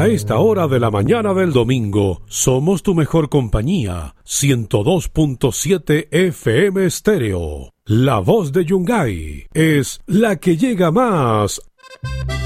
A esta hora de la mañana del domingo, somos tu mejor compañía. 102.7 FM Estéreo. La voz de Yungay es la que llega más